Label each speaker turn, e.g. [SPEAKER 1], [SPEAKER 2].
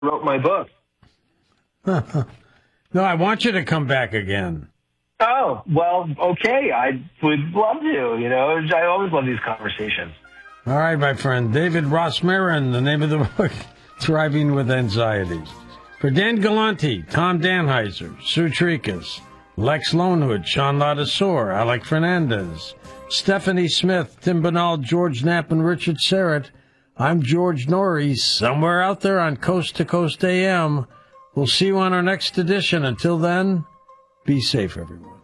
[SPEAKER 1] wrote my book.
[SPEAKER 2] No, I want you to come back again.
[SPEAKER 1] Oh, well, okay. I would love to, I always love these conversations.
[SPEAKER 2] All right, my friend. David Rosmarin, the name of the book, Thriving with Anxiety. For Dan Galante, Tom Danheiser, Sue Trikas, Lex Lonehood, Sean Ladasor, Alec Fernandez, Stephanie Smith, Tim Bernal, George Knapp, and Richard Serrett, I'm George Norrie, somewhere out there on Coast to Coast AM. We'll see you on our next edition. Until then, be safe, everyone.